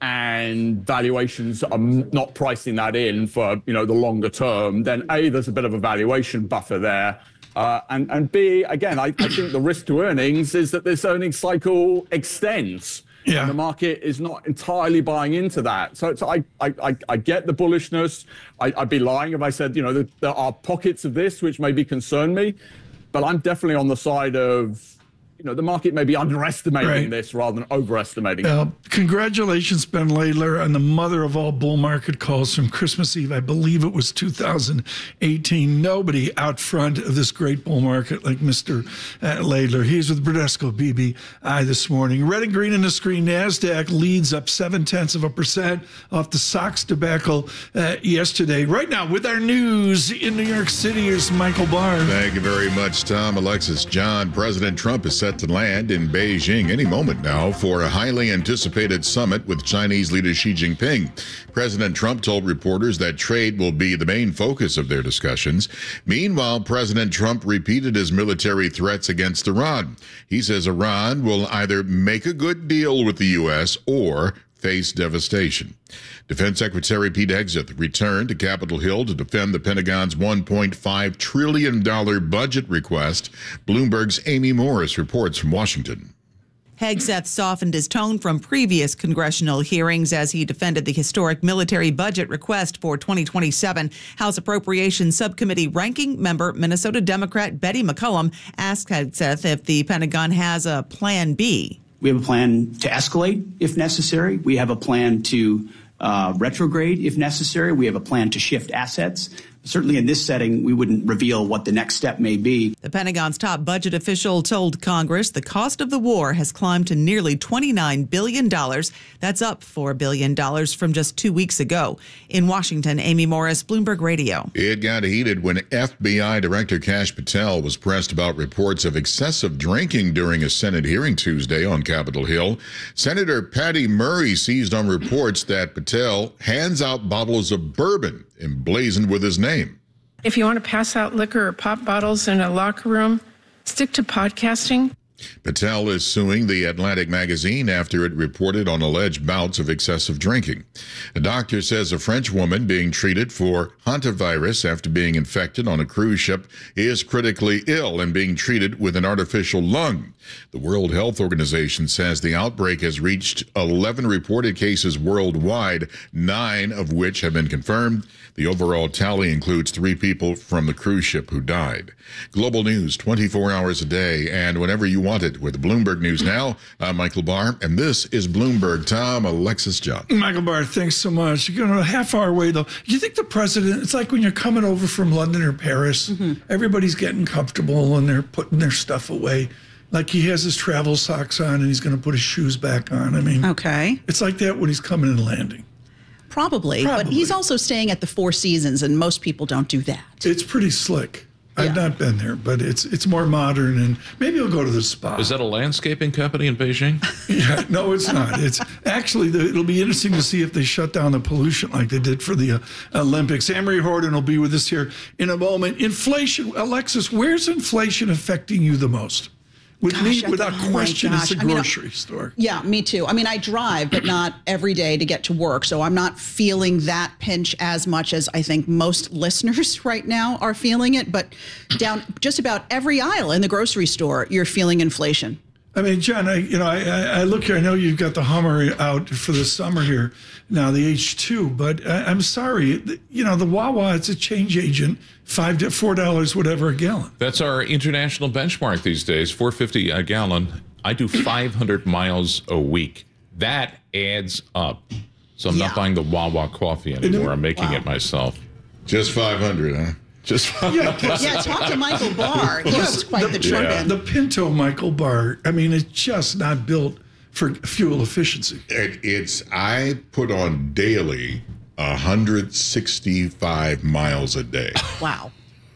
and valuations are not pricing that in for, you know, the longer term, then A, there's a bit of a valuation buffer there. Uh, and, and B, again, I, I think the risk to earnings is that this earnings cycle extends. Yeah. And the market is not entirely buying into that. So, so I, I, I get the bullishness. I, I'd be lying if I said, you know, that there are pockets of this which maybe concern me, but I'm definitely on the side of, you know, the market may be underestimating right. this rather than overestimating uh, it. Congratulations, Ben Laidler, on the mother of all bull market calls from Christmas Eve. I believe it was two thousand eighteen. Nobody out front of this great bull market like Mister Uh, Laidler. He's with Bradesco B B I this morning. Red and green in the screen. NASDAQ leads up seven-tenths of a percent off the Sox debacle uh, yesterday. Right now, with our news in New York City, is Michael Barr. Thank you very much, Tom. Alexis, John. President Trump is set to land in Beijing any moment now for a highly anticipated summit with Chinese leader Xi Jinping. President Trump told reporters that trade will be the main focus of their discussions. Meanwhile, President Trump repeated his military threats against Iran. He says Iran will either make a good deal with the U S or face devastation. Defense Secretary Pete Hegseth returned to Capitol Hill to defend the Pentagon's one point five trillion dollars budget request. Bloomberg's Amy Morris reports from Washington. Hegseth softened his tone from previous congressional hearings as he defended the historic military budget request for twenty twenty-seven. House Appropriations Subcommittee ranking member Minnesota Democrat Betty McCollum asked Hegseth if the Pentagon has a plan B. We have a plan to escalate if necessary. We have a plan to uh, retrograde if necessary. We have a plan to shift assets. Certainly in this setting, we wouldn't reveal what the next step may be. The Pentagon's top budget official told Congress the cost of the war has climbed to nearly twenty-nine billion dollars. That's up four billion dollars from just two weeks ago. In Washington, Amy Morris, Bloomberg Radio. It got heated when F B I Director Kash Patel was pressed about reports of excessive drinking during a Senate hearing Tuesday on Capitol Hill. Senator Patty Murray seized on reports that Patel hands out bottles of bourbon emblazoned with his name. If you want to pass out liquor or pop bottles in a locker room, stick to podcasting. Patel is suing the Atlantic magazine after it reported on alleged bouts of excessive drinking. A doctor says a French woman being treated for hantavirus after being infected on a cruise ship is critically ill and being treated with an artificial lung. The World Health Organization says the outbreak has reached eleven reported cases worldwide, nine of which have been confirmed. The overall tally includes three people from the cruise ship who died. Global news twenty-four hours a day and whenever you want it with Bloomberg News Now. I'm Michael Barr, and this is Bloomberg. Tom, Alexis, John. Michael Barr, thanks so much. You're going a half hour away, though. Do you think the president, it's like when you're coming over from London or Paris, mm-hmm. everybody's getting comfortable and they're putting their stuff away. Like he has his travel socks on and he's going to put his shoes back on. I mean, okay. It's like that when he's coming and landing. Probably, Probably, but he's also staying at the Four Seasons, and most people don't do that. It's pretty slick. I've yeah. not been there, but it's it's more modern, and maybe I'll go to the spa. Is that a landscaping company in Beijing? yeah, no, it's not. It's actually, the, it'll be interesting to see if they shut down the pollution like they did for the uh, Olympics. Anne-Marie Horton will be with us here in a moment. Inflation, Alexis, where's inflation affecting you the most? With Gosh, me, without oh question, it's a I mean, grocery store. Yeah, me too. I mean, I drive, but not every day to get to work. So I'm not feeling that pinch as much as I think most listeners right now are feeling it. But down just about every aisle in the grocery store, you're feeling inflation. I mean, John, I you know, I, I look here. I know you've got the Hummer out for the summer here now, the H two. But I, I'm sorry, you know, the Wawa, it's a change agent, five to four dollars, whatever a gallon. That's our international benchmark these days, four fifty a gallon. I do five hundred miles a week. That adds up. So I'm yeah. not buying the Wawa coffee anymore. I'm making wow. it myself. Just five hundred, huh? Just yeah, yeah, talk to Michael Barr. He was quite the, the yeah. The Pinto Michael Barr, I mean, it's just not built for fuel efficiency. It, it's, I put on daily one hundred sixty-five miles a day. Wow.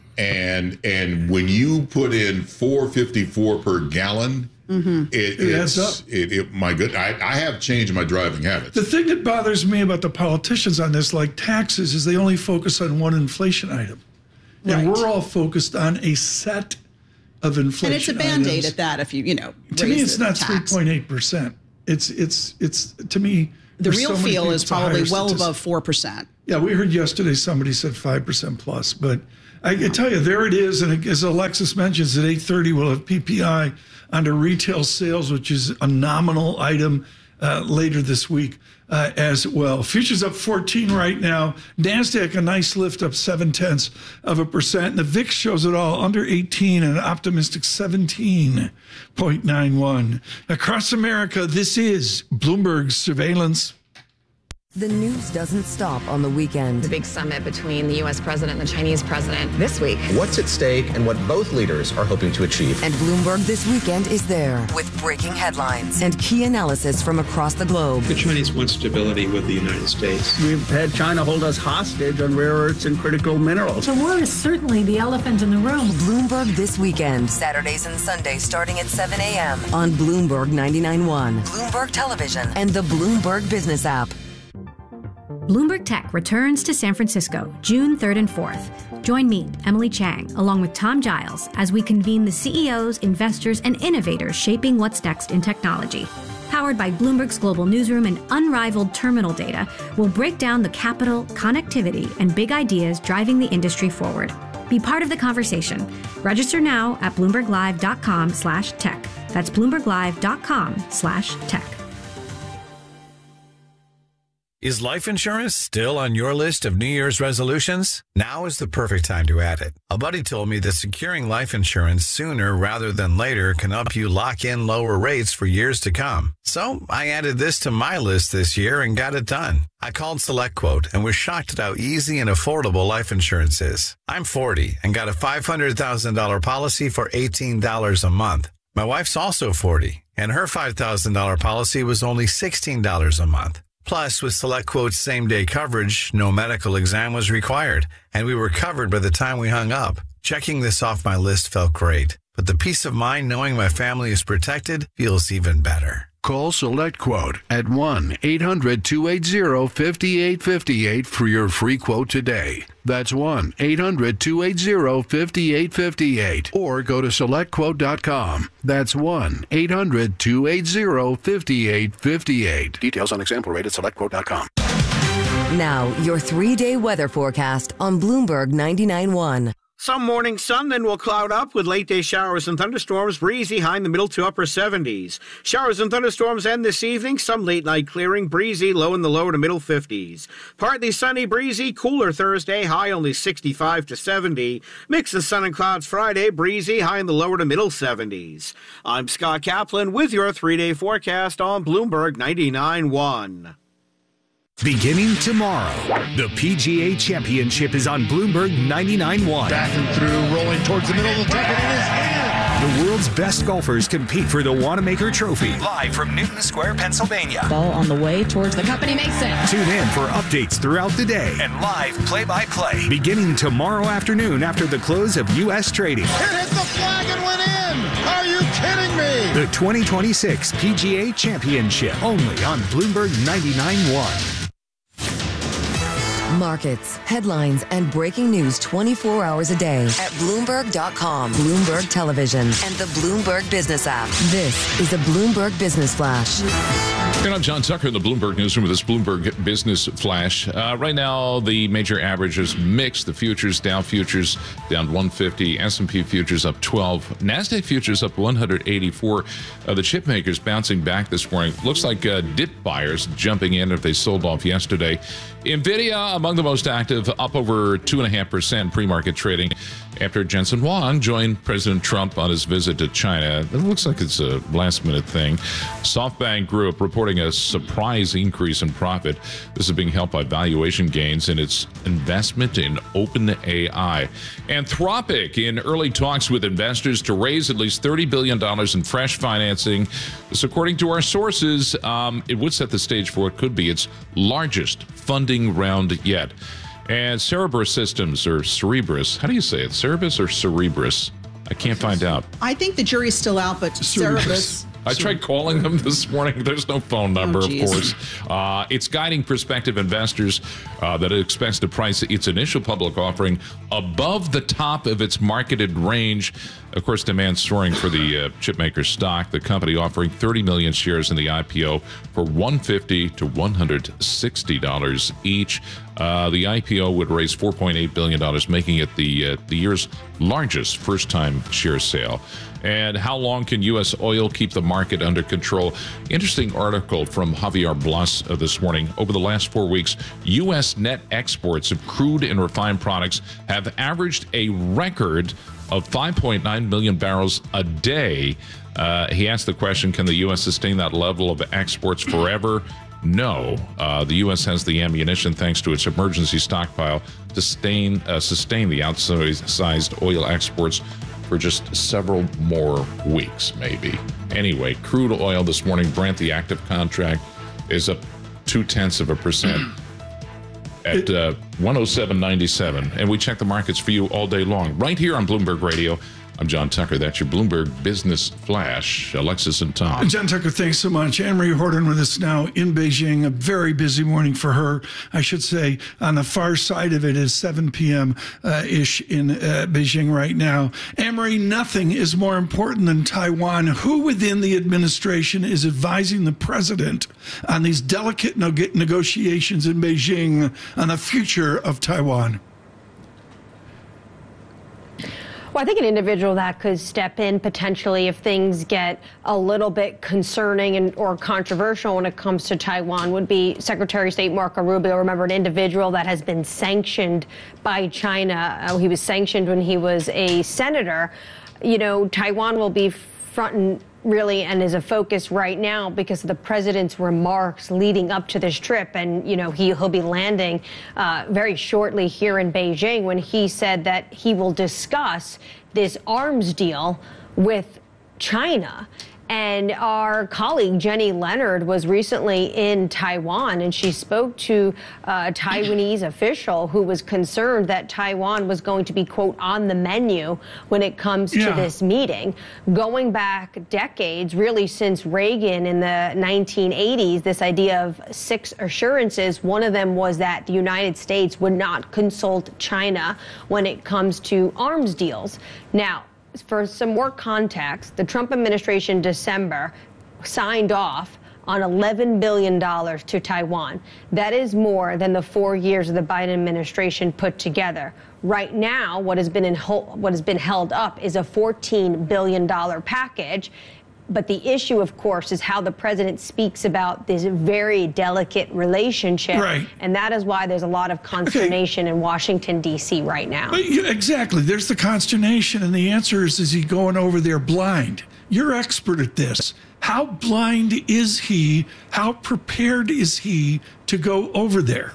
And and when you put in four fifty-four per gallon, mm-hmm. it, it adds up. It, it, my good, I, I have changed my driving habits. The thing that bothers me about the politicians on this, like taxes, is they only focus on one inflation item. And right. we're all focused on a set of inflation And it's a Band-Aid items. at that if you, you know, to me, it's not three point eight percent. It's, it's, it's, to me, the real so feel is probably well statistic. above four percent. Yeah, we heard yesterday somebody said five percent plus, but I can tell you, there it is. And as Alexis mentions, at eight thirty, we'll have P P I under retail sales, which is a nominal item uh, later this week uh, as well. Futures up fourteen right now. NASDAQ, a nice lift up seven tenths of a percent. And the V I X shows it all under eighteen and an optimistic seventeen point nine one. Across America, this is Bloomberg Surveillance. The news doesn't stop on the weekend. The big summit between the U S president and the Chinese president this week. What's at stake and what both leaders are hoping to achieve. And Bloomberg This Weekend is there with breaking headlines and key analysis from across the globe. The Chinese want stability with the United States. We've had China hold us hostage on rare earths and critical minerals. The war is certainly the elephant in the room. Bloomberg This Weekend, Saturdays and Sundays starting at seven a.m. on Bloomberg ninety-nine point one, Bloomberg Television, and the Bloomberg Business app. Bloomberg Tech returns to San Francisco June third and fourth. Join me, Emily Chang, along with Tom Giles, as we convene the C E Os, investors, and innovators shaping what's next in technology. Powered by Bloomberg's global newsroom and unrivaled terminal data, we'll break down the capital, connectivity, and big ideas driving the industry forward. Be part of the conversation. Register now at bloomberglive.com slash tech. That's bloomberglive.com slash tech. Is life insurance still on your list of New Year's resolutions? Now is the perfect time to add it. A buddy told me that securing life insurance sooner rather than later can help you lock in lower rates for years to come. So I added this to my list this year and got it done. I called SelectQuote and was shocked at how easy and affordable life insurance is. I'm forty and got a five hundred thousand dollars policy for eighteen dollars a month. My wife's also forty, and her five thousand dollars policy was only sixteen dollars a month. Plus, with SelectQuote's same-day coverage, no medical exam was required, and we were covered by the time we hung up. Checking this off my list felt great, but the peace of mind knowing my family is protected feels even better. Call SelectQuote at one eight hundred two eight zero five eight five eight for your free quote today. That's one eight hundred two eight zero five eight five eight. Or go to select quote dot com. That's one eight hundred two eight zero five eight five eight. Details on example rate at select quote dot com. Now, your three-day weather forecast on Bloomberg ninety-nine point one. Some morning sun, then will cloud up with late-day showers and thunderstorms, breezy high in the middle to upper seventies. Showers and thunderstorms end this evening, some late-night clearing, breezy, low in the lower to middle fifties. Partly sunny, breezy, cooler Thursday, high only sixty-five to seventy. Mix of sun and clouds Friday, breezy, high in the lower to middle seventies. I'm Scott Kaplan with your three-day forecast on Bloomberg ninety-nine point one. Beginning tomorrow, the P G A Championship is on Bloomberg ninety-nine point one. Back and through, rolling towards the middle of the deck, and it is in. The world's best golfers compete for the Wanamaker Trophy. Live from Newton Square, Pennsylvania. Ball on the way towards the cup, and he makes it. Tune in for updates throughout the day and live play-by-play. Beginning tomorrow afternoon after the close of U S trading. It hit the flag and went in. Are you kidding me? The twenty twenty-six P G A Championship, only on Bloomberg ninety-nine point one. Markets, headlines, and breaking news twenty-four hours a day at Bloomberg dot com, Bloomberg Television, and the Bloomberg Business app. This is a Bloomberg Business Flash. And I'm John Tucker in the Bloomberg Newsroom with this Bloomberg Business Flash. Uh, right now, the major averages mixed. The futures, Dow futures down one fifty, S and P futures up twelve, NASDAQ futures up one eighty-four. Uh, the chip makers bouncing back this morning. Looks like uh, dip buyers jumping in if they sold off yesterday. NVIDIA among the most active, up over two point five percent pre-market trading after Jensen Huang joined President Trump on his visit to China. It looks like it's a last-minute thing. SoftBank Group reporting a surprise increase in profit. This is being helped by valuation gains in its investment in OpenAI. Anthropic in early talks with investors to raise at least thirty billion dollars in fresh financing. This, according to our sources, um, it would set the stage for what could be its largest funding round yet. And Cerebras Systems, or Cerebras, how do you say it? Cerebras or Cerebras? I can't find out. I think the jury's still out, but Cerebras. I tried calling them this morning. There's no phone number, oh, of course. Uh, it's guiding prospective investors uh, that it expects to price its initial public offering above the top of its marketed range. Of course, demand soaring for the uh, chipmaker stock. The company offering thirty million shares in the I P O for one hundred fifty to one hundred sixty dollars each. Uh, the I P O would raise four point eight billion dollars, making it the uh, the year's largest first-time share sale. And how long can U S oil keep the market under control? Interesting article from Javier Blas uh, this morning. Over the last four weeks, U S net exports of crude and refined products have averaged a record of five point nine million barrels a day. Uh, he asked the question, can the U S sustain that level of exports forever? No. Uh, the U S has the ammunition, thanks to its emergency stockpile, to sustain, uh, sustain the outsized oil exports for just several more weeks, maybe. Anyway, crude oil this morning, Brent, the active contract, is up two-tenths of a percent at uh, one oh seven ninety-seven. And we check the markets for you all day long, right here on Bloomberg Radio. I'm John Tucker. That's your Bloomberg Business Flash. Alexis and Tom. John Tucker, thanks so much. Anne-Marie Horton with us now in Beijing. A very busy morning for her. I should say on the far side of it is seven p.m. Uh, ish in uh, Beijing right now. Anne-Marie, nothing is more important than Taiwan. Who within the administration is advising the president on these delicate no- negotiations in Beijing on the future of Taiwan? Well, I think an individual that could step in potentially if things get a little bit concerning and or controversial when it comes to Taiwan would be Secretary of State Marco Rubio. Remember, an individual that has been sanctioned by China. Uh, he was sanctioned when he was a senator. You know, Taiwan will be front and really and is a focus right now because of the president's remarks leading up to this trip. And, you know, he, he'll be landing uh, very shortly here in Beijing when he said that he will discuss this arms deal with China. And our colleague Jenny Leonard was recently in Taiwan, and she spoke to a Taiwanese official who was concerned that Taiwan was going to be, quote, on the menu when it comes yeah. to this meeting. Going back decades, really since Reagan in the nineteen eighties, this idea of six assurances, one of them was that the United States would not consult China when it comes to arms deals. Now, for some more context, the Trump administration December signed off on eleven billion dollars to Taiwan. That is more than the four years of the Biden administration put together. Right now, what has been in what has been held up is a fourteen billion dollars package. But the issue, of course, is how the president speaks about this very delicate relationship. Right. And that is why there's a lot of consternation okay. in Washington, D C right now. But exactly. There's the consternation. And the answer is, is he going over there blind? You're expert at this. How blind is he? How prepared is he to go over there?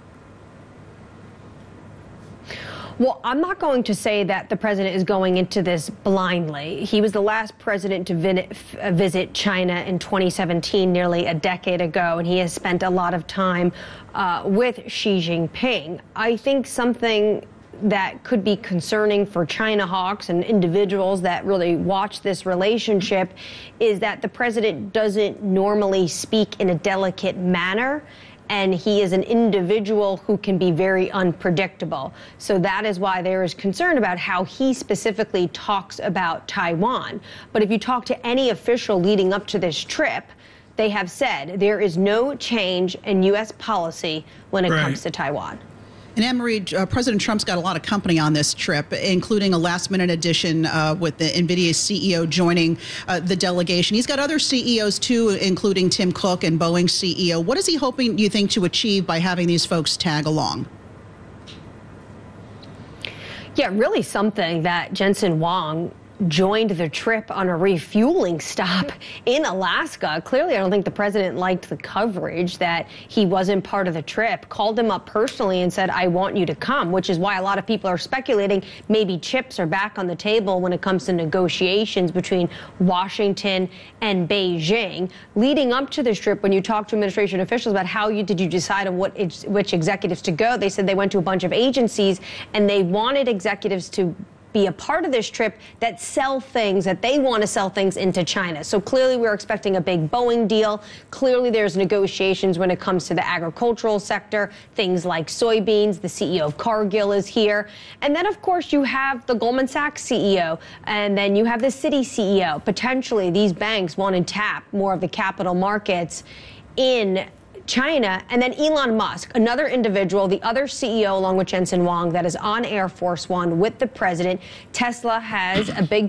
Well, I'm not going to say that the president is going into this blindly. He was the last president to visit China in twenty seventeen, nearly a decade ago, and he has spent a lot of time uh, with Xi Jinping. I think something that could be concerning for China hawks and individuals that really watch this relationship is that the president doesn't normally speak in a delicate manner. And he is an individual who can be very unpredictable. So that is why there is concern about how he specifically talks about Taiwan. But if you talk to any official leading up to this trip, they have said there is no change in U S policy when it Right. comes to Taiwan. And Anne-Marie, uh, President Trump's got a lot of company on this trip, including a last-minute addition uh, with the NVIDIA C E O joining uh, the delegation. He's got other C E Os, too, including Tim Cook and Boeing C E O. What is he hoping, do you think, to achieve by having these folks tag along? Yeah, really something that Jensen Huang joined the trip on a refueling stop in Alaska. Clearly, I don't think the president liked the coverage that he wasn't part of the trip, called him up personally and said, I want you to come, which is why a lot of people are speculating maybe chips are back on the table when it comes to negotiations between Washington and Beijing. Leading up to this trip, when you talk to administration officials about how you did you decide on what which executives to go, they said they went to a bunch of agencies and they wanted executives to be a part of this trip that sell things, that they want to sell things into China. So clearly we're expecting a big Boeing deal. Clearly there's negotiations when it comes to the agricultural sector, things like soybeans. The C E O of Cargill is here. And then, of course, you have the Goldman Sachs C E O, and then you have the Citi C E O. Potentially, these banks want to tap more of the capital markets in China. And then Elon Musk, another individual, the other C E O along with Jensen Huang that is on Air Force One with the president. Tesla has a big